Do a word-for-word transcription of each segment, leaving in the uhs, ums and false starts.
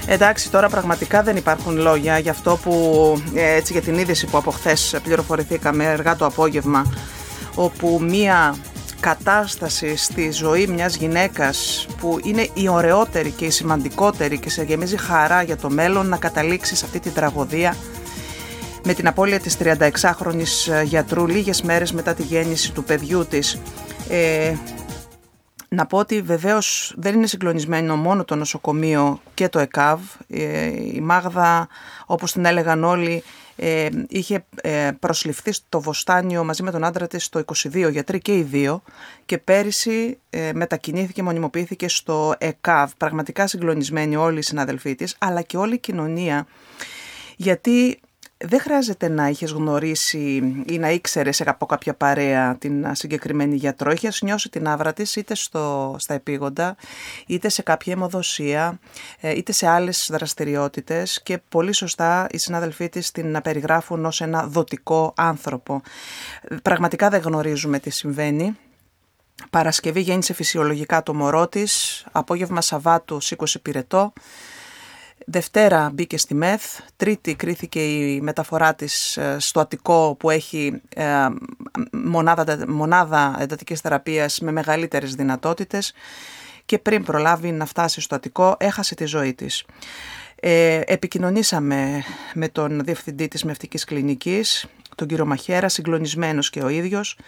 Εντάξει, τώρα πραγματικά δεν υπάρχουν λόγια για αυτό που, έτσι, για την είδηση που από χθες πληροφορηθήκαμε αργά το απόγευμα, όπου μία κατάσταση στη ζωή μιας γυναίκας που είναι η ωραιότερη και η σημαντικότερη και σε γεμίζει χαρά για το μέλλον να καταλήξει σε αυτή την τραγωδία με την απώλεια της τριανταεξάχρονης γιατρού λίγες μέρες μετά τη γέννηση του παιδιού της. Ε, να πω ότι βεβαίως δεν είναι συγκλονισμένο μόνο το νοσοκομείο και το ΕΚΑΒ. Ε, η Μάγδα, όπως την έλεγαν όλοι, ε, είχε ε, προσληφθεί στο Βοστάνιο μαζί με τον άντρα της το είκοσι δύο, γιατροί και οι δύο, και πέρυσι ε, μετακινήθηκε, μονιμοποιήθηκε στο ΕΚΑΒ. Πραγματικά συγκλονισμένοι όλοι οι συναδελφοί της, αλλά και όλη η κοινωνία, γιατί δεν χρειάζεται να είχες γνωρίσει ή να ήξερες από κάποια παρέα την συγκεκριμένη γιατρό. Είχες νιώσει την άβρα της είτε στο, στα επίγοντα, είτε σε κάποια αιμοδοσία, είτε σε άλλες δραστηριότητες, και πολύ σωστά οι συνάδελφοί της την περιγράφουν ως ένα δοτικό άνθρωπο. Πραγματικά δεν γνωρίζουμε τι συμβαίνει. Παρασκευή γέννησε φυσιολογικά το μωρό της, απόγευμα Σαββάτου σήκωσε πυρετό. Δευτέρα μπήκε στη ΜΕΘ, Τρίτη κρίθηκε η μεταφορά της στο Αττικό που έχει ε, μονάδα, μονάδα εντατικής θεραπείας με μεγαλύτερες δυνατότητες, και πριν προλάβει να φτάσει στο Αττικό έχασε τη ζωή της. Ε, επικοινωνήσαμε με τον διευθυντή της Μευτικής Κλινικής, τον κύριο Μαχέρα, συγκλονισμένος και ο ίδιος.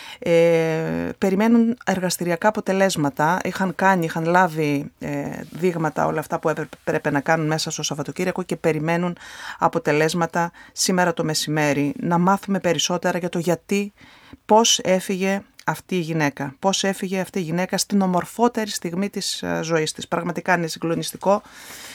Ε, περιμένουν εργαστηριακά αποτελέσματα. Είχαν κάνει, είχαν λάβει ε, δείγματα, όλα αυτά που έπρεπε να κάνουν μέσα στο Σαββατοκύριακο, και περιμένουν αποτελέσματα σήμερα το μεσημέρι. Να μάθουμε περισσότερα για το γιατί, πώς έφυγε αυτή η γυναίκα. Πώς έφυγε αυτή η γυναίκα στην ομορφότερη στιγμή της ε, ζωής της. Πραγματικά είναι συγκλονιστικό.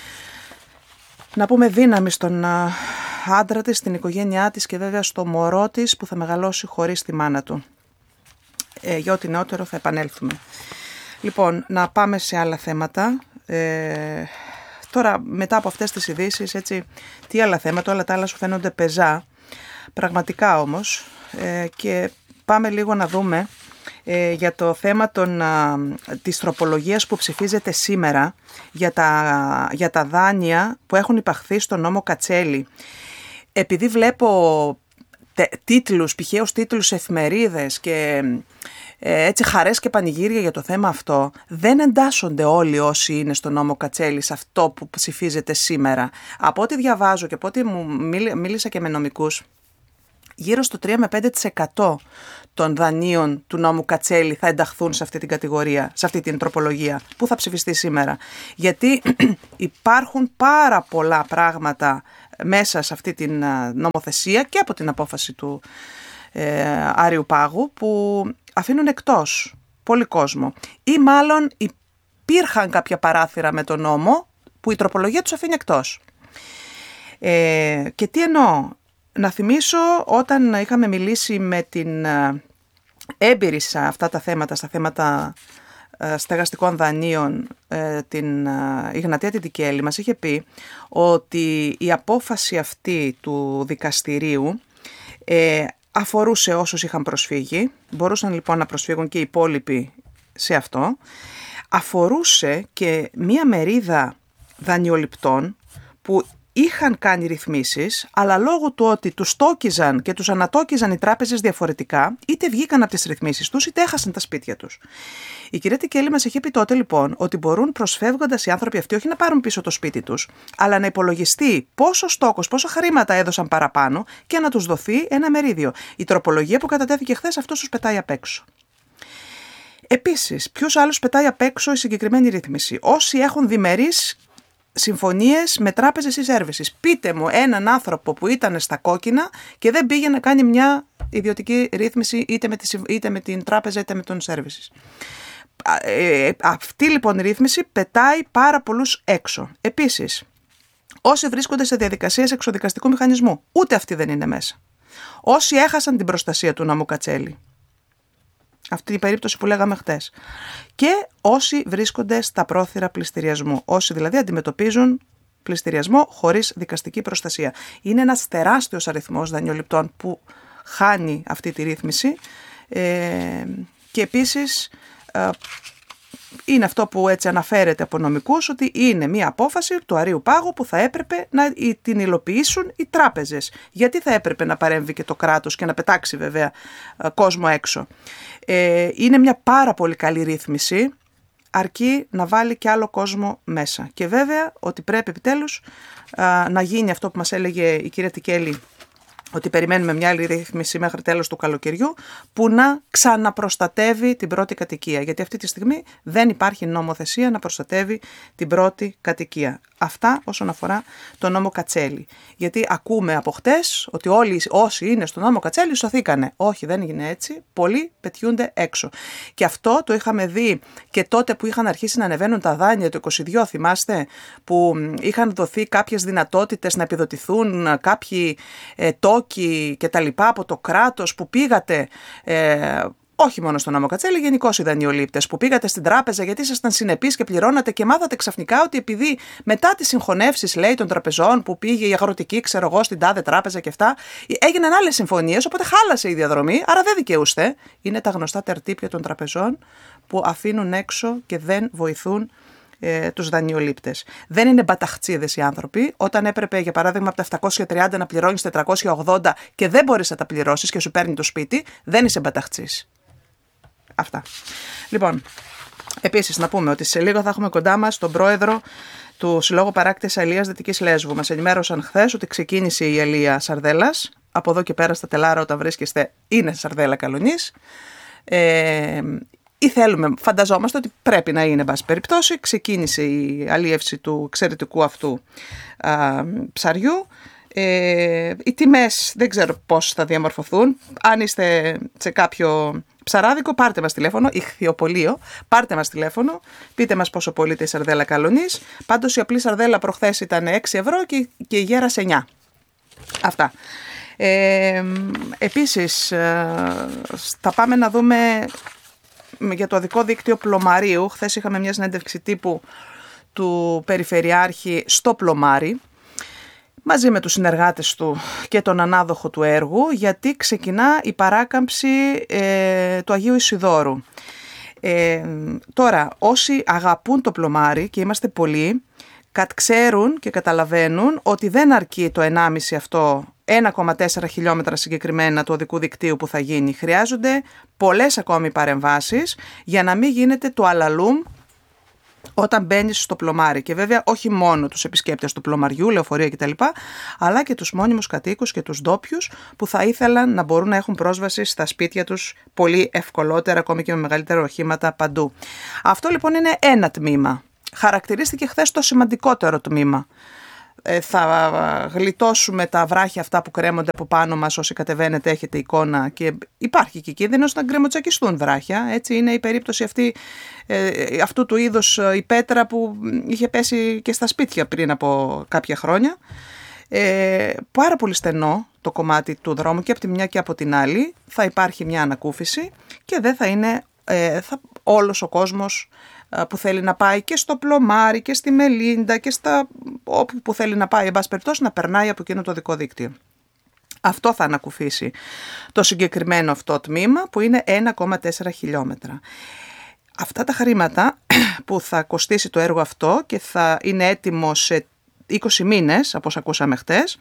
Να πούμε δύναμη στον ε, άντρα της, στην οικογένειά της και βέβαια στο μωρό της που θα μεγαλώσει χωρίς τη μάνα του. Ε, για ό,τι νεότερο θα επανέλθουμε. Λοιπόν, να πάμε σε άλλα θέματα. Ε, τώρα, μετά από αυτές τις ειδήσεις, έτσι, τι άλλα θέματα, όλα τα άλλα σου φαίνονται πεζά. Πραγματικά όμως. Ε, και πάμε λίγο να δούμε ε, για το θέμα των, α, της τροπολογίας που ψηφίζεται σήμερα για τα, για τα δάνεια που έχουν υπαχθεί στο νόμο Κατσέλη. Επειδή βλέπω τίτλους, πηχαίους τίτλους εφημερίδες και ε, έτσι χαρές και πανηγύρια για το θέμα αυτό, δεν εντάσσονται όλοι όσοι είναι στο νόμο Κατσέλη σε αυτό που ψηφίζεται σήμερα. Από ό,τι διαβάζω και από ό,τι μου μίλησα και με νομικούς, γύρω στο τρία με πέντε τοις εκατό των δανείων του νόμου Κατσέλη θα ενταχθούν σε αυτή την κατηγορία, σε αυτή την τροπολογία που θα ψηφιστεί σήμερα. Γιατί υπάρχουν πάρα πολλά πράγματα μέσα σε αυτή την νομοθεσία και από την απόφαση του ε, Άριου Πάγου που αφήνουν εκτός πολύ κόσμο. Ή μάλλον υπήρχαν κάποια παράθυρα με τον νόμο που η τροπολογία τους αφήνει εκτός. Ε, και τι εννοώ? Να θυμίσω όταν είχαμε μιλήσει με την έμπειρη σε αυτά τα θέματα, στα θέματα στεγαστικών δανείων, την Ιγνατία Τιτικέλη, μας είχε πει ότι η απόφαση αυτή του δικαστηρίου ε, αφορούσε όσους είχαν προσφύγει, μπορούσαν λοιπόν να προσφύγουν και οι υπόλοιποι σε αυτό, αφορούσε και μία μερίδα δανειοληπτών που είχαν κάνει ρυθμίσεις, αλλά λόγω του ότι τους τόκιζαν και τους ανατόκιζαν οι τράπεζες διαφορετικά, είτε βγήκαν από τις ρυθμίσεις τους, είτε έχασαν τα σπίτια τους. Η κυρία Τικέλη μας είχε πει τότε λοιπόν ότι μπορούν προσφεύγοντας οι άνθρωποι αυτοί όχι να πάρουν πίσω το σπίτι τους, αλλά να υπολογιστεί πόσο στόκος, πόσα χρήματα έδωσαν παραπάνω και να τους δοθεί ένα μερίδιο. Η τροπολογία που κατατέθηκε χθες αυτό τους πετάει απ' έξω. Επίσης, ποιος άλλος πετάει απ' έξω η συγκεκριμένη ρύθμιση? Όσοι έχουν διμερείς συμφωνίες με τράπεζες ή services. Πείτε μου έναν άνθρωπο που ήταν στα κόκκινα και δεν πήγε να κάνει μια ιδιωτική ρύθμιση είτε με, τη, είτε με την τράπεζα είτε με τον services. Ε, αυτή λοιπόν η ρύθμιση πετάει πάρα πολλούς έξω. Επίσης, όσοι βρίσκονται σε διαδικασίες εξοδικαστικού μηχανισμού, ούτε αυτοί δεν είναι μέσα. Όσοι έχασαν την προστασία του νόμου Κατσέλη. Αυτή η περίπτωση που λέγαμε χτες. Και όσοι βρίσκονται στα πρόθυρα πληστηριασμού. Όσοι δηλαδή αντιμετωπίζουν πληστηριασμό χωρίς δικαστική προστασία. Είναι ένας τεράστιος αριθμός δανειοληπτών που χάνει αυτή τη ρύθμιση. Ε, και επίσης ε, είναι αυτό που έτσι αναφέρεται από νομικούς, ότι είναι μια απόφαση του Αρείου Πάγου που θα έπρεπε να την υλοποιήσουν οι τράπεζες. Γιατί θα έπρεπε να παρέμβει και το κράτος και να πετάξει βέβαια κόσμο έξω. Ε, είναι μια πάρα πολύ καλή ρύθμιση, αρκεί να βάλει και άλλο κόσμο μέσα. Και βέβαια ότι πρέπει επιτέλους α, να γίνει αυτό που μας έλεγε η κυρία Τικέλη, ότι περιμένουμε μια άλλη ρύθμιση μέχρι τέλος του καλοκαιριού που να ξαναπροστατεύει την πρώτη κατοικία. Γιατί αυτή τη στιγμή δεν υπάρχει νομοθεσία να προστατεύει την πρώτη κατοικία. Αυτά όσον αφορά το νόμο Κατσέλη. Γιατί ακούμε από χτες ότι όλοι όσοι είναι στο νόμο Κατσέλη σωθήκανε. Όχι, δεν είναι έτσι. Πολλοί πετιούνται έξω. Και αυτό το είχαμε δει και τότε που είχαν αρχίσει να ανεβαίνουν τα δάνεια το είκοσι δύο, θυμάστε, που είχαν δοθεί κάποιες δυνατότητες να επιδοτηθούν κάποιοι ε, τόκοι και τα λοιπά από το κράτος, που πήγατε... Ε, όχι μόνο στον νόμο Κατσέλη, γενικώς οι δανειολήπτες που πήγατε στην τράπεζα γιατί ήσασταν συνεπείς και πληρώνατε και μάθατε ξαφνικά ότι επειδή μετά τις συγχωνεύσεις, λέει, των τραπεζών που πήγε η αγροτική, ξέρω εγώ, στην τάδε τράπεζα και αυτά, έγιναν άλλες συμφωνίες, οπότε χάλασε η διαδρομή, άρα δεν δικαιούστε. Είναι τα γνωστά τερτύπια των τραπεζών που αφήνουν έξω και δεν βοηθούν ε, τους δανειολήπτες. Δεν είναι μπαταχτσίδες οι άνθρωποι. Όταν έπρεπε, για παράδειγμα, από τα επτακόσια τριάντα να πληρώνεις τετρακόσια ογδόντα και δεν μπορείς να τα πληρώσεις και σου παίρνει το σπίτι, δεν είσαι μπαταχτσής. Αυτά. Λοιπόν, επίσης να πούμε ότι σε λίγο θα έχουμε κοντά μας τον πρόεδρο του Συλλόγου Παράκτης Αλίας Δυτικής Λέσβου. Μας ενημέρωσαν χθες ότι ξεκίνησε η αλία σαρδέλας. Από εδώ και πέρα στα τελάρα, όταν βρίσκεστε, είναι σαρδέλα καλονής. Ε, ή θέλουμε, φανταζόμαστε ότι πρέπει να είναι, εν πάση περιπτώσει. Ξεκίνησε η αλίευση του εξαιρετικού αυτού α, ψαριού. Ε, οι τιμές δεν ξέρω πώς θα διαμορφωθούν. Αν είστε σε κάποιο ψαράδικο, πάρτε μας τηλέφωνο, ηχθειοπωλείο, πάρτε μας τηλέφωνο, πείτε μας πόσο πωλείται η σαρδέλα καλονής. Πάντως η απλή σαρδέλα προχθές ήταν έξι ευρώ και, και η γέρας εννιά. Αυτά. Ε, επίσης, ε, θα πάμε να δούμε για το οδικό δίκτυο Πλωμαρίου. Χθες είχαμε μια συνέντευξη τύπου του Περιφερειάρχη στο Πλωμάρι, μαζί με τους συνεργάτες του και τον ανάδοχο του έργου, γιατί ξεκινά η παράκαμψη ε, του Αγίου Ισιδώρου. Ε, τώρα, όσοι αγαπούν το Πλωμάρι, και είμαστε πολλοί, ξέρουν και καταλαβαίνουν ότι δεν αρκεί το ενάμιση αυτό, ένα κόμμα τέσσερα χιλιόμετρα συγκεκριμένα του οδικού δικτύου που θα γίνει. Χρειάζονται πολλές ακόμη παρεμβάσεις για να μην γίνεται το αλαλούμ όταν μπαίνεις στο Πλωμάρι. Και βέβαια όχι μόνο τους επισκέπτες του Πλωμαριού, λεωφορεία κτλ., αλλά και τους μόνιμους κατοίκους και τους ντόπιους που θα ήθελαν να μπορούν να έχουν πρόσβαση στα σπίτια τους πολύ ευκολότερα, ακόμη και με μεγαλύτερα οχήματα παντού. Αυτό λοιπόν είναι ένα τμήμα. Χαρακτηρίστηκε χθες το σημαντικότερο τμήμα. Ε, θα γλιτώσουμε τα βράχια αυτά που κρέμονται από πάνω μας, όσοι κατεβαίνετε έχετε εικόνα, και υπάρχει και κίνδυνος να γκρεμοτσακιστούν βράχια. Έτσι είναι η περίπτωση αυτή, ε, αυτού του είδους η πέτρα που είχε πέσει και στα σπίτια πριν από κάποια χρόνια. Ε, πάρα πολύ στενό το κομμάτι του δρόμου και από τη μια και από την άλλη. Θα υπάρχει μια ανακούφιση και δεν θα είναι ε, θα, όλος ο κόσμος που θέλει να πάει και στο Πλωμάρι και στη Μελίντα και στα όπου που θέλει να πάει, εν πάση περιπτώσει, να περνάει από εκείνο το δικό δίκτυο. Αυτό θα ανακουφίσει το συγκεκριμένο αυτό τμήμα, που είναι ένα κόμμα τέσσερα χιλιόμετρα. Αυτά τα χρήματα που θα κοστίσει το έργο αυτό και θα είναι έτοιμο σε είκοσι μήνες, όπως ακούσαμε χτες,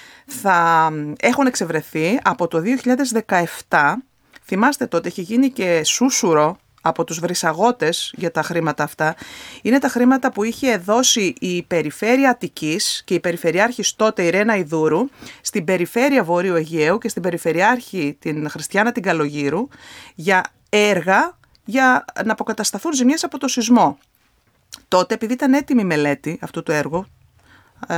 θα έχουν εξευρεθεί από το δύο χιλιάδες δεκαεπτά. Θυμάστε, τότε είχε γίνει και σούσουρο από τους βρυσαγώτες για τα χρήματα αυτά. Είναι τα χρήματα που είχε δώσει η Περιφέρεια Αττικής και η Περιφερειάρχης τότε η Ρένα Ιδούρου στην Περιφέρεια Βορείου Αιγαίου και στην Περιφερειάρχη την Χριστιάνα την Καλογύρου για έργα για να αποκατασταθούν ζημιές από το σεισμό. Τότε, επειδή ήταν έτοιμη η μελέτη αυτού του έργου, α,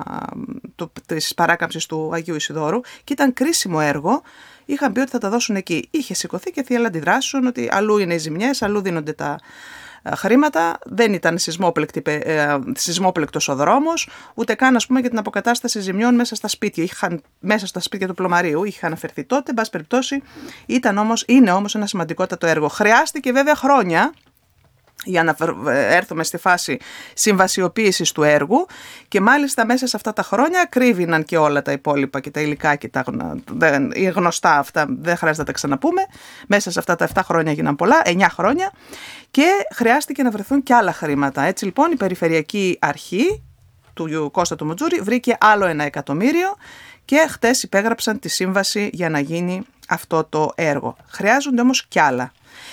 το, της παράκαμψης του Αγίου Ισιδώρου, και ήταν κρίσιμο έργο, είχαν πει ότι θα τα δώσουν εκεί. Είχε σηκωθεί και θύελλα αντιδράσεων ότι αλλού είναι οι ζημιές, αλλού δίνονται τα χρήματα. Δεν ήταν σεισμόπλεκτος ο δρόμος, ούτε καν, ας πούμε, για την αποκατάσταση ζημιών μέσα στα σπίτια. Είχαν, μέσα στα σπίτια του Πλωμαρίου είχε αναφερθεί τότε. Εν πάση περιπτώσει, ήταν όμως, είναι όμως ένα σημαντικότατο έργο. Χρειάστηκε βέβαια χρόνια για να έρθουμε στη φάση συμβασιοποίησης του έργου, και μάλιστα μέσα σε αυτά τα χρόνια κρύβηναν και όλα τα υπόλοιπα και τα υλικά και τα γνωστά αυτά, δεν χρειάζεται να τα ξαναπούμε. Μέσα σε αυτά τα επτά χρόνια γίναν πολλά, εννιά χρόνια, και χρειάστηκε να βρεθούν και άλλα χρήματα. Έτσι λοιπόν η Περιφερειακή Αρχή του Κώστα του Μουτζούρη βρήκε άλλο ένα εκατομμύριο και χτες υπέγραψαν τη σύμβαση για να γίνει αυτό το έργο. Χρειάζονται όμως κι άλλα.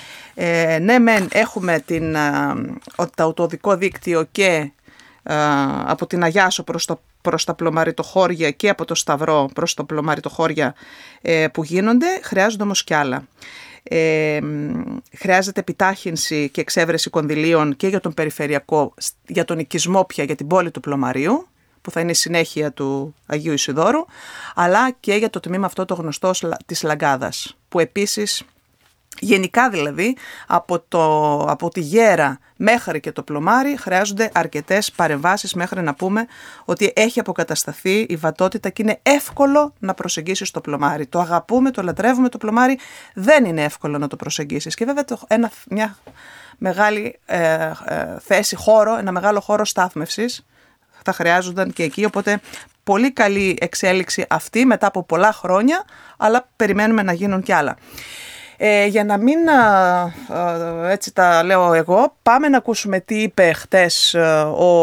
Ε, ναι μεν έχουμε την, το, το οδικό δίκτυο και α, από την Αγιάσο προς, το, προς τα Πλωμαριτοχώρια και από το Σταυρό προς το Πλωμαριτοχώρια ε, που γίνονται, χρειάζονται όμως κι άλλα. Ε, χρειάζεται επιτάχυνση και εξέβρεση κονδυλίων και για τον περιφερειακό, για τον οικισμό πια, για την πόλη του Πλωμαρίου, που θα είναι η συνέχεια του Αγίου Ισιδώρου, αλλά και για το τμήμα αυτό το γνωστό της Λαγκάδας, που επίσης, γενικά δηλαδή, από, το, από τη Γέρα μέχρι και το Πλωμάρι χρειάζονται αρκετές παρεμβάσεις μέχρι να πούμε ότι έχει αποκατασταθεί η βατότητα και είναι εύκολο να προσεγγίσεις το Πλωμάρι. Το αγαπούμε, το λατρεύουμε το Πλωμάρι, δεν είναι εύκολο να το προσεγγίσεις. Και βέβαια το, ένα, μια μεγάλη ε, ε, θέση, χώρο, ένα μεγάλο χώρο στάθμευσης θα χρειάζονταν και εκεί, οπότε πολύ καλή εξέλιξη αυτή μετά από πολλά χρόνια, αλλά περιμένουμε να γίνουν κι άλλα. Ε, για να μην α, α, έτσι τα λέω εγώ, πάμε να ακούσουμε τι είπε χτες α,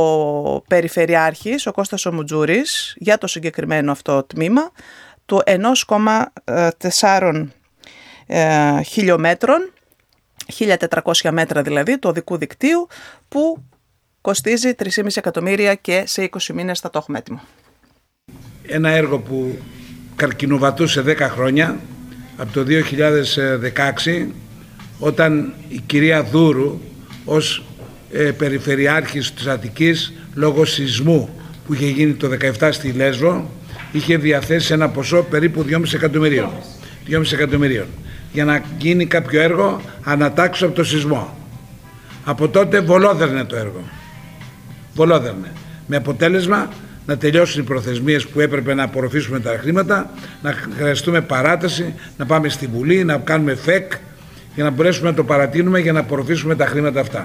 ο Περιφερειάρχης, ο Κώστας ο Μουτζούρης, για το συγκεκριμένο αυτό τμήμα του ένα κόμμα τέσσερα ε, χιλιόμετρων, χίλια τετρακόσια μέτρα δηλαδή, του οδικού δικτύου, που κοστίζει τρία κόμμα πέντε εκατομμύρια και σε είκοσι μήνες θα το έχουμε έτοιμο. Ένα έργο που καρκινοβατούσε δέκα χρόνια, από το δύο χιλιάδες δεκαέξι, όταν η κυρία Δούρου ως ε, Περιφερειάρχης της Αττικής, λόγω σεισμού που είχε γίνει το δεκαεπτά στη Λέσβο, είχε διαθέσει ένα ποσό περίπου δυόμισι εκατομμυρίων, δυόμισι εκατομμυρίων για να γίνει κάποιο έργο ανατάξω από το σεισμό. Από τότε βολόδερνε το έργο. Βολόδερνε. Με αποτέλεσμα να τελειώσουν οι προθεσμίες που έπρεπε να απορροφήσουμε τα χρήματα, να χρειαστούμε παράταση, να πάμε στη Βουλή, να κάνουμε ΦΕΚ για να μπορέσουμε να το παρατείνουμε για να απορροφήσουμε τα χρήματα αυτά.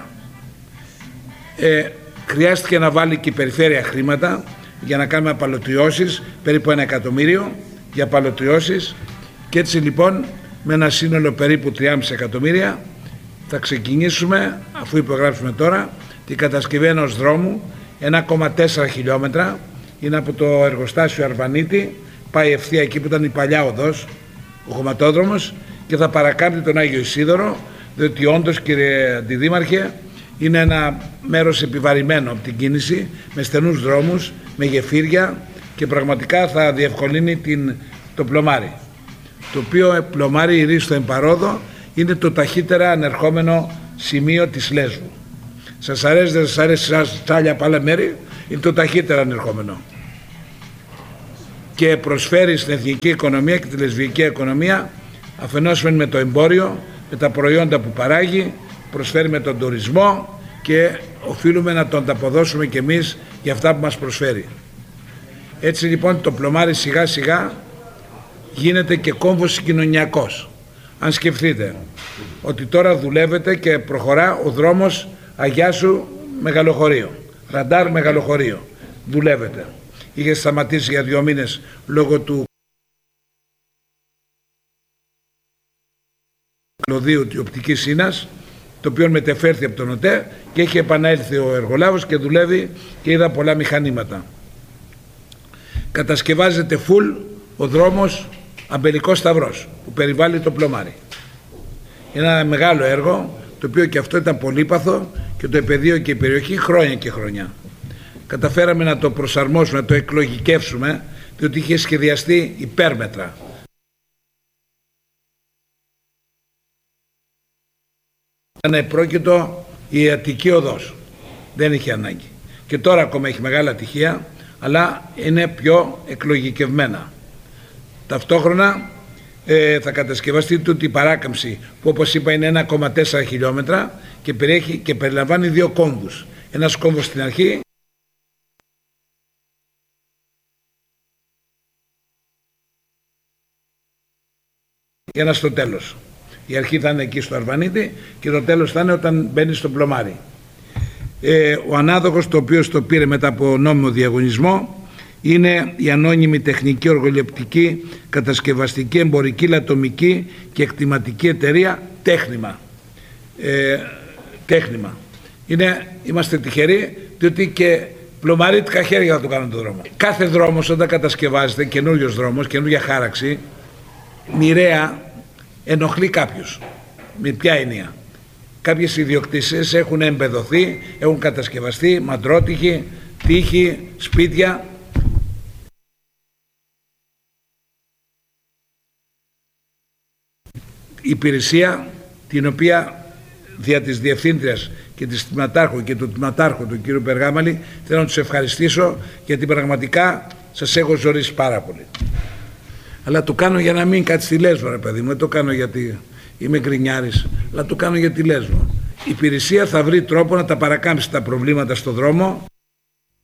Ε, χρειάστηκε να βάλει και η περιφέρεια χρήματα για να κάνουμε απαλωτριώσεις, περίπου ένα εκατομμύριο για απαλωτριώσεις, και έτσι λοιπόν με ένα σύνολο περίπου τρία κόμμα πέντε εκατομμύρια θα ξεκινήσουμε, αφού υπογράψουμε τώρα, την κατασκευή ενός δρόμου ένα κόμμα τέσσερα χιλιόμετρα, είναι από το εργοστάσιο Αρβανίτη, πάει ευθεία εκεί που ήταν η παλιά οδός, ο χωματόδρομος, και θα παρακάμπτει τον Άγιο Ισίδωρο, διότι όντως, κύριε Αντιδήμαρχε, είναι ένα μέρος επιβαρημένο από την κίνηση, με στενούς δρόμους, με γεφύρια, και πραγματικά θα διευκολύνει την, το Πλωμάρι, το οποίο Πλωμάρι, η Ρίστο Εμπαρόδο, είναι το ταχύτερα ανερχόμενο σημείο της Λέσβου. Σας αρέσει, δεν σας αρέσει, σας τσάλια από άλλα μέρη, είναι το ταχύτερα ανερχόμενο. Και προσφέρει στην εθνική οικονομία και τη λεσβική οικονομία, αφενός με το εμπόριο, με τα προϊόντα που παράγει, προσφέρει με τον τουρισμό, και οφείλουμε να τον ανταποδώσουμε κι εμείς για αυτά που μας προσφέρει. Έτσι λοιπόν το Πλωμάρι σιγά σιγά γίνεται και κόμβος συγκοινωνιακός. Αν σκεφτείτε ότι τώρα δουλεύεται και προχωρά ο δρόμος Αγιάσου Μεγαλοχωρίο, ραντάρ Μεγαλοχωρίο, δουλεύεται. Είχε σταματήσει για δύο μήνες λόγω του κλωδίου της οπτικής σύνας, το οποίο μετεφέρθη από τον ΟΤΕ, και έχει επανέλθει ο εργολάβος και δουλεύει, και είδα πολλά μηχανήματα. Κατασκευάζεται φουλ ο δρόμος Αμπελικός Σταυρός που περιβάλλει το Πλωμάρι. Είναι ένα μεγάλο έργο, το οποίο και αυτό ήταν πολύπαθο, και το επαιδείο και η περιοχή χρόνια και χρόνια. Καταφέραμε να το προσαρμόσουμε, να το εκλογικεύσουμε, διότι είχε σχεδιαστεί υπέρμετρα. Ήταν πρόκειτο η Αττική Οδός. Δεν είχε ανάγκη. Και τώρα ακόμα έχει μεγάλα ατυχία, αλλά είναι πιο εκλογικευμένα. Ταυτόχρονα ε, θα κατασκευαστεί τούτη η παράκαμψη, που όπως είπα είναι ένα κόμμα τέσσερα χιλιόμετρα και περιέχει και περιλαμβάνει δύο κόμβους. Ένας κόμβος στην αρχή και ένα στο τέλος. Η αρχή θα είναι εκεί στο Αρβανίτη και το τέλος θα είναι όταν μπαίνει στο πλωμάρι. Ε, ο ανάδοχος, το οποίο το πήρε μετά από νόμιμο διαγωνισμό, είναι η ανώνυμη τεχνική, οργολεπτική, κατασκευαστική, εμπορική, λατομική και εκτιματική εταιρεία Τέχνημα. Ε, τέχνημα. Είναι, είμαστε τυχεροί διότι και πλωμαρίτικα χέρια θα το κάνουν το δρόμο. Κάθε δρόμος όταν κατασκευάζεται, καινούριος δρόμος, καινούργια χάραξη, μοιραία ενοχλεί κάποιους. Με ποια έννοια? Κάποιες ιδιοκτησίες έχουν εμπεδοθεί, έχουν κατασκευαστεί, μαντρότυχοι, τείχη, σπίτια. Η υπηρεσία την οποία δια της Διευθύντριας και της Τμηματάρχου και του Τμηματάρχου του κ. Περγάμαλη θέλω να τους ευχαριστήσω, γιατί πραγματικά σας έχω ζωρίσει πάρα πολύ. Αλλά το κάνω για να μην κάτσει στη Λέσβο, ρε παιδί μου, δεν το κάνω γιατί είμαι γκρινιάρης, αλλά το κάνω για τη Λέσβο. Η υπηρεσία θα βρει τρόπο να τα παρακάμψει τα προβλήματα στο δρόμο.